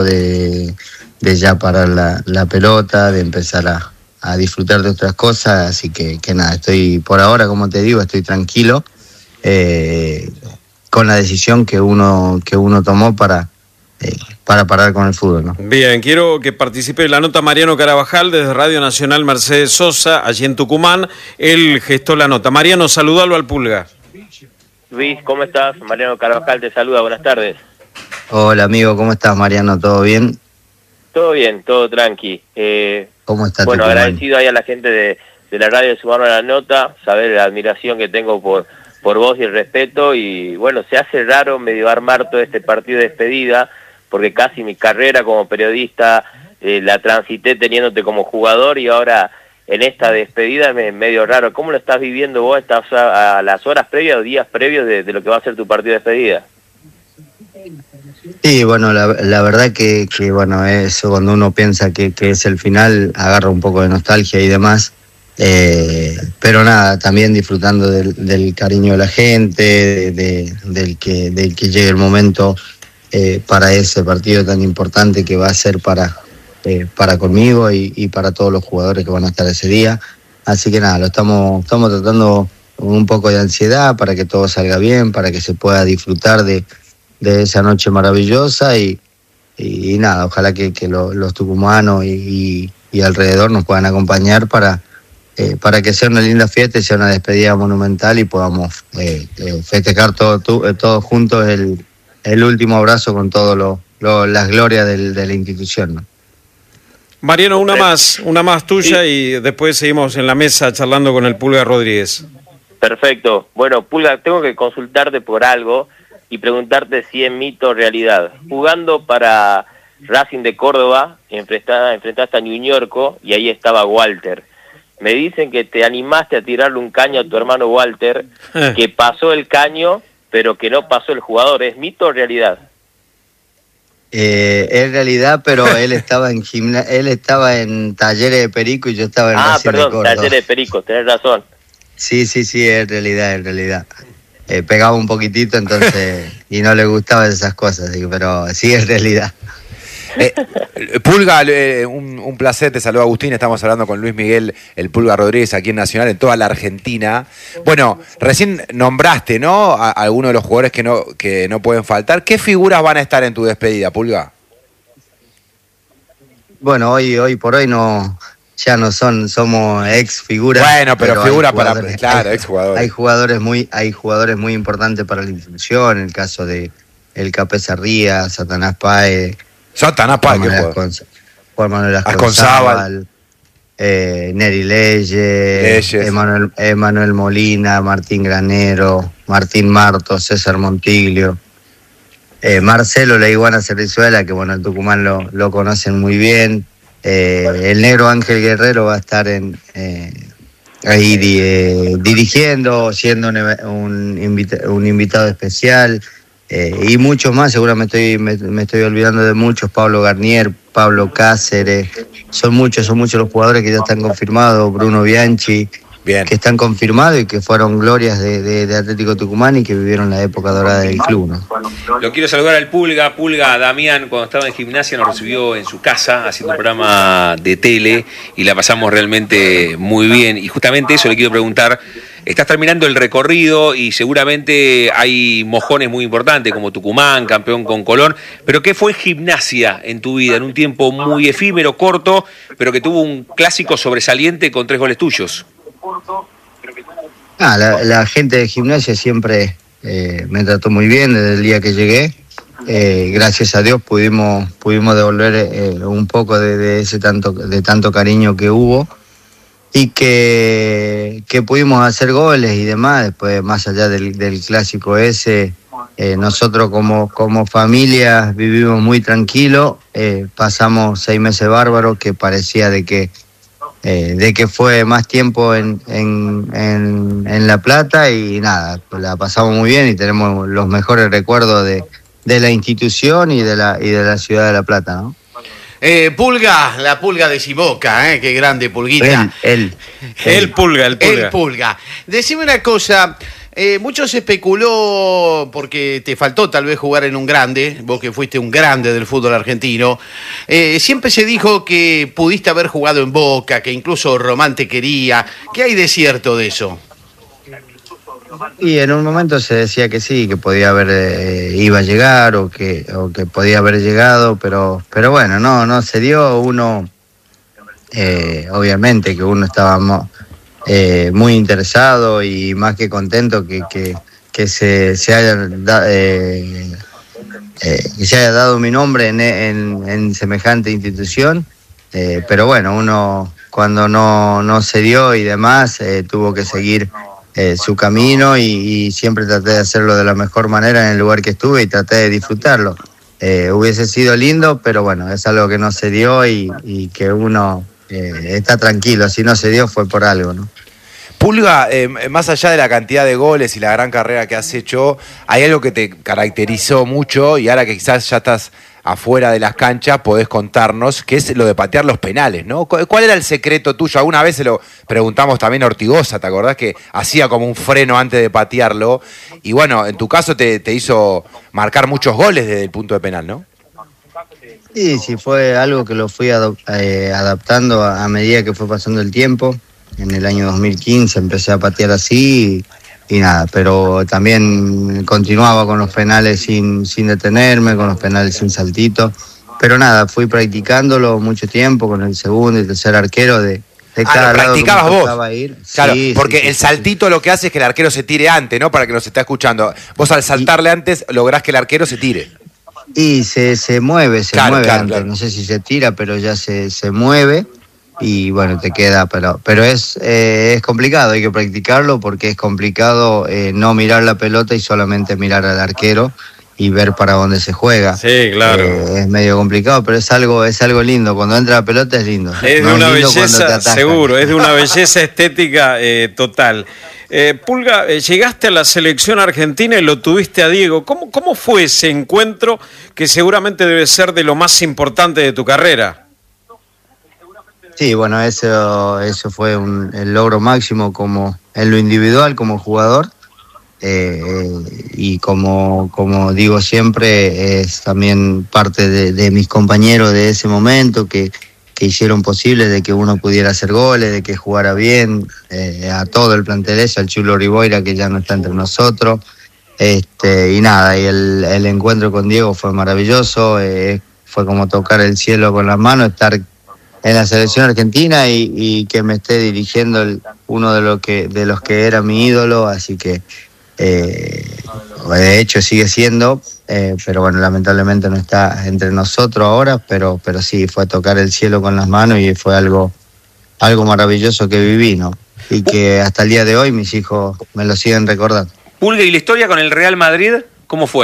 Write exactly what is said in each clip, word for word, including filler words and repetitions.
de, de ya parar la, la pelota, de empezar a, a disfrutar de otras cosas, así que, que nada, estoy por ahora, como te digo, estoy tranquilo, eh, con la decisión que uno, que uno tomó para, eh, para parar con el fútbol, ¿no? Bien, quiero que participe en la nota Mariano Carabajal desde Radio Nacional Mercedes Sosa, allí en Tucumán. Él gestó la nota. Mariano, saludalo al Pulga. Luis, ¿cómo estás? Mariano Carabajal te saluda, buenas tardes. Hola amigo, ¿cómo estás, Mariano? ¿Todo bien? Todo bien, todo tranqui. Eh, ¿Cómo está Bueno, Tucumán? agradecido ahí a la gente de, de la radio de sumarme a la nota, saber la admiración que tengo por, por vos y el respeto, y bueno, se hace raro medio armar todo este partido de despedida, porque casi mi carrera como periodista eh, la transité teniéndote como jugador, y ahora en esta despedida me medio raro. ¿Cómo lo estás viviendo vos? ¿Estás a, a las horas previas o días previos de, de lo que va a ser tu partido de despedida? Sí, bueno, la, la verdad que, que, bueno, eso cuando uno piensa que, que es el final, agarra un poco de nostalgia y demás, eh, pero nada, también disfrutando del, del cariño de la gente, de, de, del, que, del que llegue el momento eh, para ese partido tan importante que va a ser para, eh, para conmigo y, y para todos los jugadores que van a estar ese día. Así que nada, lo estamos, estamos tratando con un poco de ansiedad para que todo salga bien, para que se pueda disfrutar de de esa noche maravillosa y, y, y nada, ojalá que, que lo, los tucumanos y, y, y alrededor nos puedan acompañar para, eh, para que sea una linda fiesta y sea una despedida monumental y podamos eh, eh, festejar todos todo, todo juntos el, el último abrazo con todas lo, lo, las glorias del, de la institución, ¿no? Mariano, una más, una más tuya y después seguimos en la mesa charlando con el Pulga Rodríguez. Perfecto. Bueno, Pulga, tengo que consultarte por algo y preguntarte si es mito o realidad. Jugando para Racing de Córdoba, enfrentaste, enfrentaste a Ñuñorco y ahí estaba Walter. Me dicen que te animaste a tirarle un caño a tu hermano Walter, eh. que pasó el caño, pero que no pasó el jugador. ¿Es mito o realidad? Eh, es realidad, pero él estaba en gimna él estaba en Talleres de Perico y yo estaba en ah, Racing perdón, de Córdoba. Talleres de Perico, tenés razón. Sí, sí, sí, es realidad, es realidad. Eh, pegaba un poquitito, entonces, y no le gustaban esas cosas, digo, pero sí es realidad. Eh, Pulga, eh, un, un placer, te saluda Agustín, estamos hablando con Luis Miguel, el Pulga Rodríguez, aquí en Nacional, en toda la Argentina. Bueno, recién nombraste, ¿no?, a, a algunos de los jugadores que no, que no pueden faltar. ¿Qué figuras van a estar en tu despedida, Pulga? Bueno, hoy, hoy por hoy no... ya no son, somos ex figuras. Bueno, pero, pero figura para, claro, hay, ex jugadores. Hay jugadores muy, hay jugadores muy importantes para la institución, el caso de el Capesa Rías, Satanás Páez, Satanás Páez, Juan, Juan Manuel Asconzábal, eh, Neri Leyes, Emanuel, Emanuel Molina, Martín Granero, Martín Marto, César Montiglio, eh, Marcelo La Iguana Cerrizuela, que bueno, el Tucumán lo, lo conocen muy bien. Eh, el negro Ángel Guerrero va a estar en eh, ahí di, eh, dirigiendo, siendo un, un, invita, un invitado especial, eh, y muchos más, seguramente estoy, me, me estoy olvidando de muchos, Pablo Garnier, Pablo Cáceres, son muchos, son muchos los jugadores que ya están confirmados, Bruno Bianchi, Bien. que están confirmados y que fueron glorias de, de, de Atlético Tucumán y que vivieron la época dorada del club, ¿no? Lo quiero saludar al Pulga. Pulga, Damián, cuando estaba en Gimnasia, nos recibió en su casa haciendo un programa de tele y la pasamos realmente muy bien. Y justamente eso le quiero preguntar. Estás terminando el recorrido y seguramente hay mojones muy importantes como Tucumán, campeón con Colón, pero ¿qué fue Gimnasia en tu vida en un tiempo muy efímero, corto, pero que tuvo un clásico sobresaliente con tres goles tuyos? Ah, la, la gente de Gimnasia siempre eh, me trató muy bien desde el día que llegué. Eh, gracias a Dios pudimos pudimos devolver eh, un poco de, de ese tanto de tanto cariño que hubo y que, que pudimos hacer goles y demás. Después, más allá del, del clásico ese, eh, nosotros como, como familia vivimos muy tranquilos. Eh, pasamos seis meses bárbaros que parecía de que Eh, de que fue más tiempo en, en, en, en La Plata y nada, la pasamos muy bien y tenemos los mejores recuerdos de, de la institución y de la, y de la ciudad de La Plata, ¿no? Eh, Pulga, la Pulga de Siboca, ¿eh? Qué grande Pulguita. Él, él, él. El Pulga, el Pulga. El Pulga. Decime una cosa, Eh, mucho se especuló, porque te faltó tal vez jugar en un grande, vos que fuiste un grande del fútbol argentino, eh, siempre se dijo que pudiste haber jugado en Boca, que incluso Román te quería. ¿Qué hay de cierto de eso? Y en un momento se decía que sí, que podía haber, eh, iba a llegar o que, o que podía haber llegado, pero, pero bueno, no, no se dio. Uno, eh, obviamente que uno estaba mo- eh, muy interesado y más que contento que, que, que se, se haya da- eh, eh, que se haya dado mi nombre en, en, en semejante institución, eh, pero bueno, uno cuando no, no se dio y demás, eh, tuvo que seguir Eh, su camino y, y siempre traté de hacerlo de la mejor manera en el lugar que estuve y traté de disfrutarlo. Eh, hubiese sido lindo, pero bueno, es algo que no se dio y, y que uno eh, está tranquilo. Si no se dio fue por algo, ¿no? Pulga, eh, más allá de la cantidad de goles y la gran carrera que has hecho, hay algo que te caracterizó mucho y ahora que quizás ya estás afuera de las canchas podés contarnos, que es lo de patear los penales, ¿no? ¿Cuál era el secreto tuyo? Alguna vez se lo preguntamos también a Ortigosa, ¿te acordás? Que hacía como un freno antes de patearlo. Y bueno, en tu caso te, te hizo marcar muchos goles desde el punto de penal, ¿no? Sí, sí, fue algo que lo fui adop- eh, adaptando a, a medida que fue pasando el tiempo. En el año dos mil quince empecé a patear así y, y nada, pero también continuaba con los penales sin, sin detenerme, con los penales sin saltito. Pero nada, fui practicándolo mucho tiempo con el segundo y tercer arquero de, de Ah, cada lo lado que me practicabas vos. tocaba ir. Claro, Sí, porque sí, sí, el sí, saltito lo que hace es que el arquero se tire antes, ¿no? Para que nos esté escuchando. Vos al saltarle antes lográs que el arquero se tire. Y se, se mueve, se Claro, mueve claro, antes. claro. No sé si se tira, pero ya se, se mueve y bueno, te queda. Pero, pero es, eh, es complicado, hay que practicarlo porque es complicado eh, no mirar la pelota y solamente mirar al arquero y ver para dónde se juega. Sí, claro. Eh, es medio complicado, pero es algo, es algo lindo. Cuando entra la pelota es lindo. Es de No una lindo cuando te belleza, atajan. seguro, es de una belleza estética eh, total. Eh, Pulga, eh, llegaste a la selección argentina y lo tuviste a Diego. ¿Cómo, ¿Cómo fue ese encuentro que seguramente debe ser de lo más importante de tu carrera? Sí, bueno, eso, eso fue un, el logro máximo como en lo individual como jugador. Eh, y como, como digo siempre, es también parte de, de mis compañeros de ese momento que, que hicieron posible de que uno pudiera hacer goles, de que jugara bien, eh, a todo el plantel ese, al Chulo Riboira que ya no está entre nosotros, este, y nada, y el, el encuentro con Diego fue maravilloso, eh, fue como tocar el cielo con las manos, estar en la selección argentina y, y que me esté dirigiendo el, uno de, lo que, de los que era mi ídolo, así que Eh, de hecho sigue siendo, eh, pero bueno, lamentablemente no está entre nosotros ahora, pero, pero sí, fue tocar el cielo con las manos y fue algo, algo maravilloso que viví, ¿no? Y que hasta el día de hoy mis hijos me lo siguen recordando. Pulga, ¿y la historia con el Real Madrid cómo fue?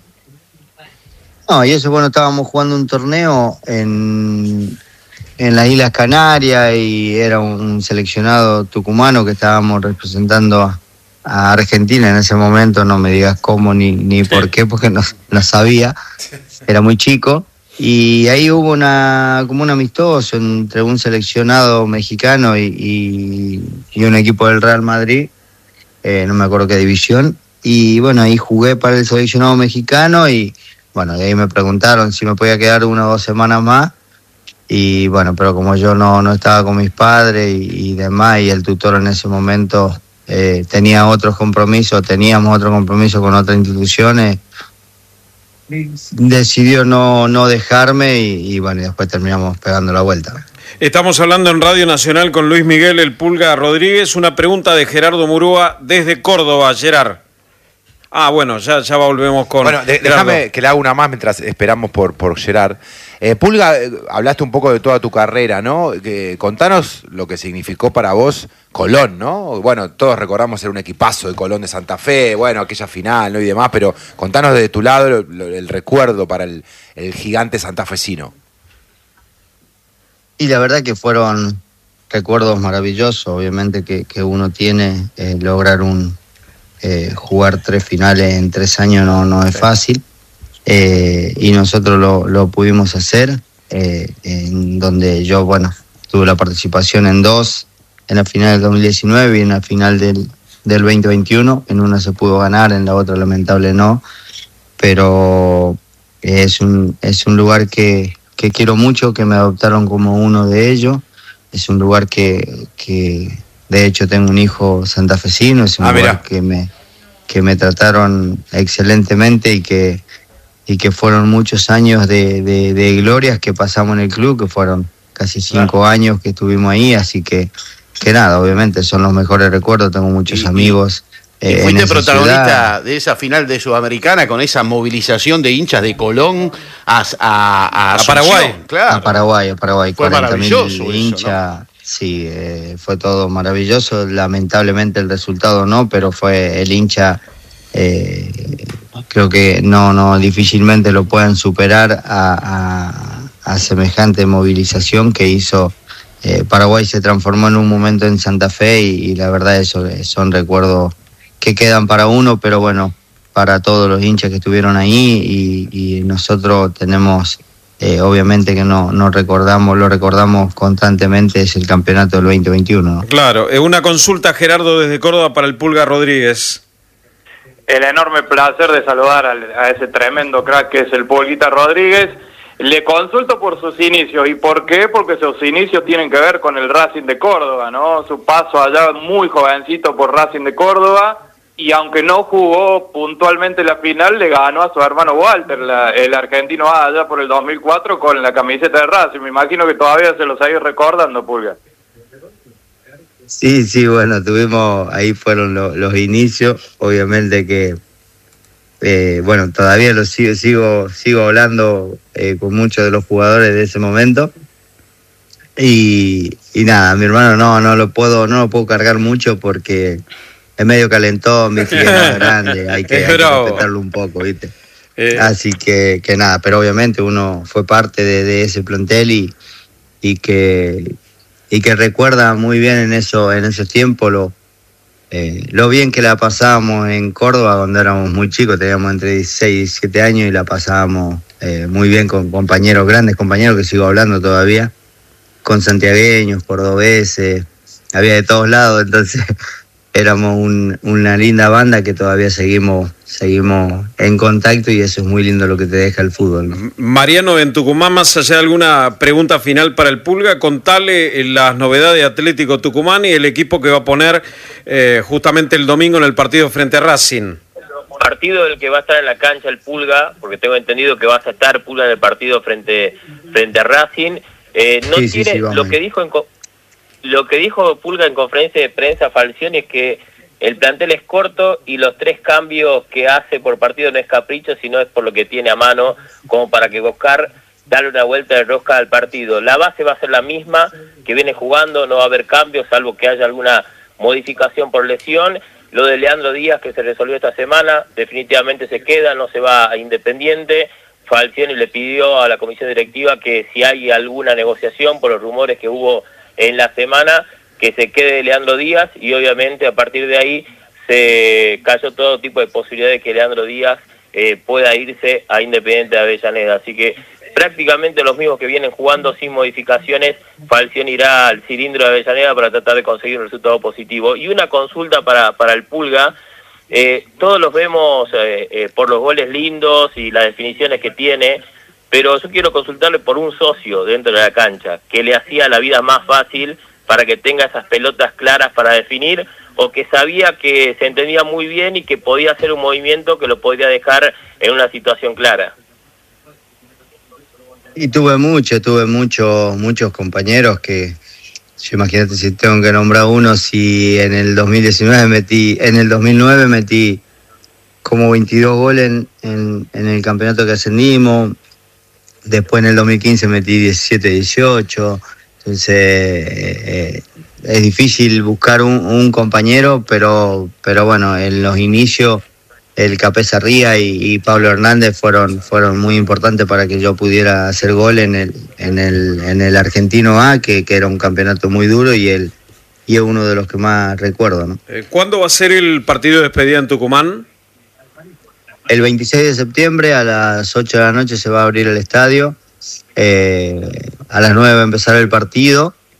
No, y eso, bueno, estábamos jugando un torneo en, en las Islas Canarias y era un seleccionado tucumano que estábamos representando a a Argentina en ese momento, no me digas cómo ni, ni por qué, porque no, no sabía, era muy chico, y ahí hubo una como un amistoso entre un seleccionado mexicano y, y, y un equipo del Real Madrid, eh, no me acuerdo qué división, y bueno, ahí jugué para el seleccionado mexicano y bueno, de ahí me preguntaron si me podía quedar una o dos semanas más, y bueno, pero como yo no, no estaba con mis padres y, y demás, y el tutor en ese momento Eh, tenía otros compromisos, teníamos otro compromiso con otras instituciones, decidió no, no dejarme y, y bueno, y después terminamos pegando la vuelta. Estamos hablando en Radio Nacional con Luis Miguel El Pulga Rodríguez. Una pregunta de Gerardo Murúa desde Córdoba, Gerard. Ah, bueno, ya, ya volvemos con... Bueno, de, déjame que le haga una más mientras esperamos por, por Gerard. Eh, Pulga, eh, hablaste un poco de toda tu carrera, ¿no? Que, contanos lo que significó para vos Colón, ¿no? Bueno, todos recordamos ser un equipazo de Colón de Santa Fe, bueno, aquella final, ¿no? Y demás, pero contanos de tu lado lo, lo, el recuerdo para el, el gigante santafesino. Y la verdad que fueron recuerdos maravillosos, obviamente que, que uno tiene, eh, lograr un... Eh, jugar tres finales en tres años no, no es fácil, eh, y nosotros lo, lo pudimos hacer, eh, en donde yo, bueno, tuve la participación en dos, en la final del dos mil diecinueve y en la final del, del veinte veintiuno. En una se pudo ganar, en la otra lamentable no, pero es un, es un lugar que, que quiero mucho, que me adoptaron como uno de ellos. Es un lugar que, que de hecho tengo un hijo santafesino, es un Ah, lugar mirá. que me, que me trataron excelentemente y que, y que fueron muchos años de, de, de glorias que pasamos en el club, que fueron casi cinco años que estuvimos ahí, así que, que nada, obviamente son los mejores recuerdos, tengo muchos Y- y- amigos. Y eh, en fuiste esa protagonista ciudad. de esa final de Sudamericana con esa movilización de hinchas de Colón a, a, a, A Asunción, Paraguay. Claro. A Paraguay, a Paraguay, Fue cuarenta mil maravilloso eso, hinchas, sí, eh, fue todo maravilloso, lamentablemente el resultado no, pero fue el hincha, eh, creo que no, no, difícilmente lo pueden superar a, a, a semejante movilización que hizo. eh, Paraguay se transformó en un momento en Santa Fe y, y la verdad eso eh, son recuerdos que quedan para uno, pero bueno, para todos los hinchas que estuvieron ahí y, y nosotros tenemos, eh, obviamente que no, no recordamos, lo recordamos constantemente, es el campeonato del veinte veintiuno, ¿no? Claro, eh, una consulta, Gerardo, desde Córdoba para el Pulga Rodríguez. El enorme placer de saludar al, a ese tremendo crack que es el Pulguita Rodríguez. Le consulto por sus inicios. ¿Y por qué? Porque sus inicios tienen que ver con el Racing de Córdoba, ¿no? Su paso allá muy jovencito por Racing de Córdoba, y aunque no jugó puntualmente la final, le ganó a su hermano Walter, la, el argentino A, allá por el dos mil cuatro con la camiseta de Racing. Me imagino que todavía se lo sigue recordando, Pulga. Sí, sí, bueno, tuvimos, ahí fueron lo- los inicios, obviamente que, eh, bueno, todavía lo sigo, sigo, sigo hablando eh, con muchos de los jugadores de ese momento. Y, y nada, mi hermano no, no lo puedo, no lo puedo cargar mucho porque es medio calentón, viste, que es más grande, hay que, Es hay que bravo. respetarlo un poco, viste. Eh, Así que, que nada, pero obviamente uno fue parte de, de ese plantel y, y que y que recuerda muy bien en eso, en esos tiempos lo, eh, lo bien que la pasábamos en Córdoba cuando éramos muy chicos, teníamos entre dieciséis y diecisiete años y la pasábamos eh, muy bien con compañeros, grandes compañeros que sigo hablando todavía, con santiagueños, cordobeses, había de todos lados, entonces éramos un, una linda banda que todavía seguimos seguimos en contacto y eso es muy lindo lo que te deja el fútbol, ¿no? Mariano, en Tucumán, más allá de alguna pregunta final para el Pulga, contale eh, las novedades de Atlético Tucumán y el equipo que va a poner eh, justamente el domingo en el partido frente a Racing. Partido del que va a estar en la cancha el Pulga, porque tengo entendido que vas a estar Pulga en el partido frente frente a Racing. Eh, no Sí, sí, tiene sí, vamos lo ahí. que dijo en co- lo que dijo Pulga en conferencia de prensa, Falcioni, es que el plantel es corto y los tres cambios que hace por partido no es capricho, sino es por lo que tiene a mano, como para que buscar darle una vuelta de rosca al partido. La base va a ser la misma que viene jugando, no va a haber cambios, salvo que haya alguna modificación por lesión. Lo de Leandro Díaz, que se resolvió esta semana, definitivamente se queda, no se va a Independiente. Falcioni le pidió a la comisión directiva que si hay alguna negociación por los rumores que hubo en la semana, que se quede Leandro Díaz, y obviamente a partir de ahí se cayó todo tipo de posibilidades de que Leandro Díaz eh, pueda irse a Independiente de Avellaneda. Así que prácticamente los mismos que vienen jugando sin modificaciones. Falcioni irá al cilindro de Avellaneda para tratar de conseguir un resultado positivo. Y una consulta para, para el Pulga. Eh, todos los vemos eh, eh, por los goles lindos y las definiciones que tiene, pero yo quiero consultarle por un socio dentro de la cancha, que le hacía la vida más fácil para que tenga esas pelotas claras para definir, o que sabía que se entendía muy bien y que podía hacer un movimiento que lo podría dejar en una situación clara. Y tuve mucho, tuve muchos, muchos compañeros que, yo imagínate si tengo que nombrar uno, si en el dos mil diecinueve metí, en el dos mil nueve metí como veintidós goles en, en, en el campeonato que ascendimos, después en el dos mil quince metí diecisiete, dieciocho, entonces eh, eh, es difícil buscar un, un compañero, pero, pero bueno, en los inicios el Capesa Ría y, y Pablo Hernández fueron fueron muy importantes para que yo pudiera hacer gol en el en el en el Argentino A, que, que era un campeonato muy duro y el y es uno de los que más recuerdo, ¿no? Eh, ¿Cuándo va a ser el partido de despedida en Tucumán? El veintiséis de septiembre a las ocho de la noche se va a abrir el estadio, eh, a las nueve va a empezar el partido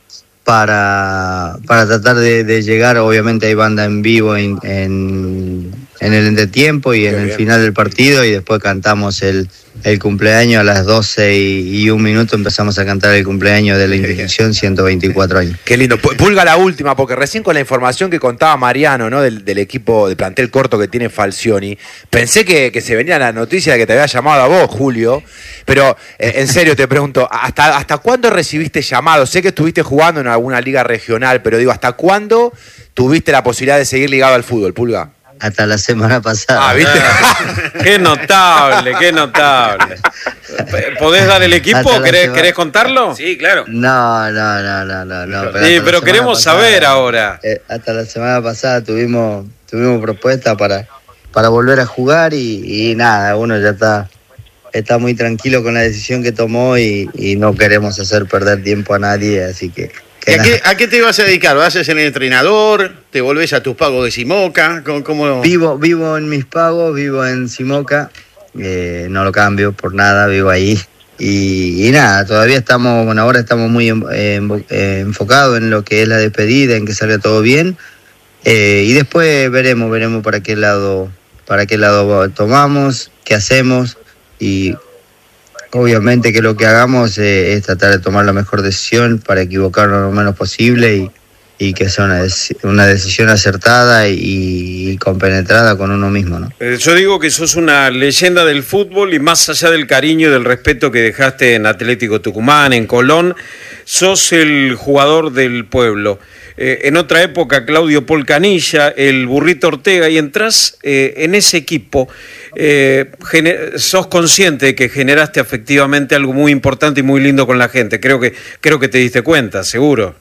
para, para tratar de, de llegar. Obviamente hay banda en vivo en, en, en el entretiempo y en el final del partido, y después cantamos el, el cumpleaños a las doce y, y un minuto empezamos a cantar el cumpleaños de la institución, ciento veinticuatro años. Qué lindo. Pulga, la última, porque recién con la información que contaba Mariano, ¿no? Del, del equipo de plantel corto que tiene Falcioni, pensé que, que se venía la noticia de que te había llamado a vos, Julio, pero eh, en serio te pregunto, ¿hasta, ¿hasta cuándo recibiste llamados? Sé que estuviste jugando en alguna liga regional, pero digo, ¿hasta cuándo tuviste la posibilidad de seguir ligado al fútbol, Pulga? Hasta la semana pasada. Ah, ¿viste? Qué notable, qué notable. ¿Podés dar el equipo? ¿Querés, semana... ¿Querés contarlo? Sí, claro. No, no, no, no, no. no pero sí, pero queremos pasada, saber ahora. Eh, hasta la semana pasada tuvimos tuvimos propuesta para, para volver a jugar y, y nada, uno ya está, está muy tranquilo con la decisión que tomó y, y no queremos hacer perder tiempo a nadie, así que... ¿Y a, qué, ¿A qué te vas a dedicar? ¿Vas a ser el entrenador? ¿Te volvés a tus pagos de Simoca? ¿Cómo, cómo... Vivo, vivo en mis pagos, vivo en Simoca, eh, no lo cambio por nada, vivo ahí. Y, y nada, todavía estamos, bueno, ahora estamos muy eh, enfocados en lo que es la despedida, en que salga todo bien. Eh, y después veremos, veremos para qué lado, para qué lado tomamos, qué hacemos. Y obviamente que lo que hagamos eh, es tratar de tomar la mejor decisión para equivocarnos lo menos posible y, y que sea una, una decisión acertada y, y compenetrada con uno mismo, ¿no? Eh, yo digo que sos una leyenda del fútbol y más allá del cariño y del respeto que dejaste en Atlético Tucumán, en Colón, sos el jugador del pueblo. Eh, en otra época, Claudio Polcanilla, el Burrito Ortega, y entras eh, en ese equipo. Eh, gener- sos consciente de que generaste afectivamente algo muy importante y muy lindo con la gente. Creo que, creo que te diste cuenta, seguro.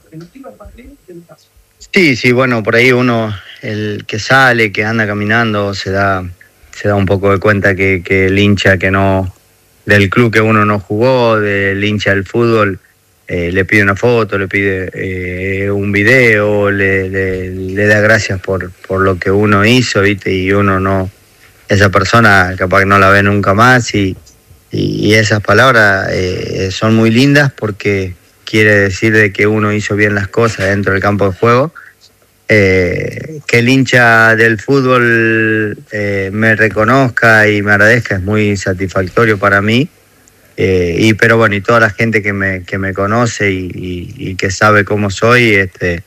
Sí, sí, bueno, por ahí uno, el que sale, que anda caminando, se da, se da un poco de cuenta que, que el hincha que no, del club que uno no jugó, del hincha del fútbol, Eh, le pide una foto, le pide eh, un video, le, le, le da gracias por, por lo que uno hizo, ¿viste? Y uno no, esa persona capaz que no la ve nunca más y, y, y esas palabras eh, son muy lindas porque quiere decir de que uno hizo bien las cosas dentro del campo de juego. Eh, que el hincha del fútbol eh, me reconozca y me agradezca es muy satisfactorio para mí. Eh, y pero bueno, y toda la gente que me que me conoce y, y, y que sabe cómo soy, este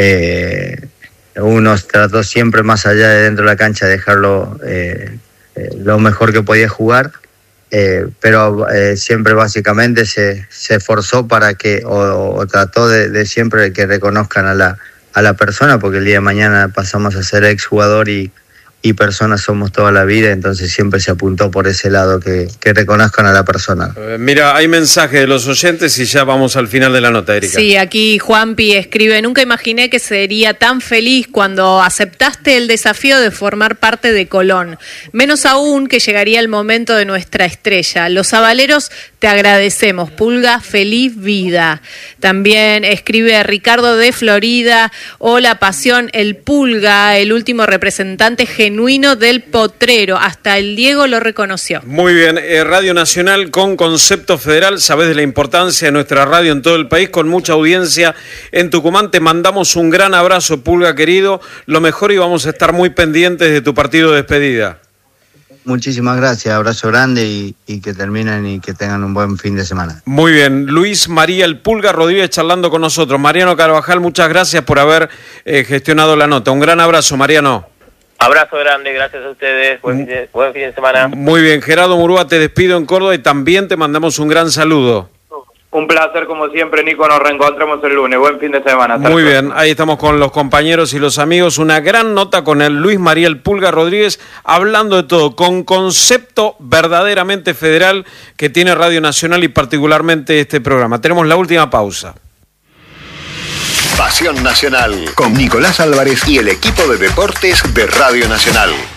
eh, uno trató siempre más allá de dentro de la cancha de dejarlo eh, eh, lo mejor que podía jugar, eh, pero eh, siempre básicamente se, se esforzó para que o, o trató de, de siempre que reconozcan a la a la persona, porque el día de mañana pasamos a ser exjugador y y personas somos toda la vida, entonces siempre se apuntó por ese lado, que, que reconozcan a la persona. Eh, mira, hay mensajes de los oyentes y ya vamos al final de la nota, Erika. Sí, aquí Juanpi escribe: nunca imaginé que sería tan feliz cuando aceptaste el desafío de formar parte de Colón, menos aún que llegaría el momento de nuestra estrella. Los sabaleros te agradecemos, Pulga, feliz vida. También escribe Ricardo de Florida: hola Pasión, el Pulga, el último representante genuino del potrero, hasta el Diego lo reconoció. Muy bien, eh, Radio Nacional con concepto federal, sabés de la importancia de nuestra radio en todo el país, con mucha audiencia en Tucumán. Te mandamos un gran abrazo, Pulga querido, lo mejor, y vamos a estar muy pendientes de tu partido de despedida. Muchísimas gracias, abrazo grande y, y que terminen y que tengan un buen fin de semana. Muy bien, Luis María el Pulga Rodríguez charlando con nosotros. Mariano Carvajal, muchas gracias por haber eh, gestionado la nota. Un gran abrazo, Mariano. Abrazo grande, gracias a ustedes, buen fin de, buen fin de semana. Muy bien, Gerardo Murúa, te despido en Córdoba y también te mandamos un gran saludo. Un placer como siempre, Nico, nos reencontramos el lunes, buen fin de semana. Muy bien, ahí estamos con los compañeros y los amigos, una gran nota con el Luis María el Pulga Rodríguez, hablando de todo, con concepto verdaderamente federal que tiene Radio Nacional y particularmente este programa. Tenemos la última pausa. Pasión Nacional, con Nicolás Álvarez y el equipo de deportes de Radio Nacional.